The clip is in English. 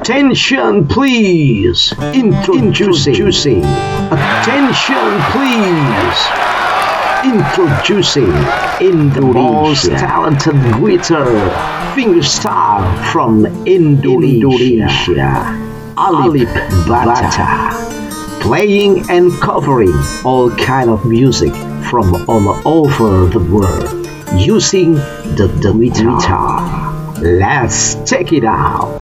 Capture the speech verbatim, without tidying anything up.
Attention please. Introducing. Introducing. Attention please. Introducing Indonesia. The most talented guitar fingerstyle from Indonesia. Indonesia. Alip Bata. Playing and covering all kind of music from all over the world using the, the guitar. Let's check it out.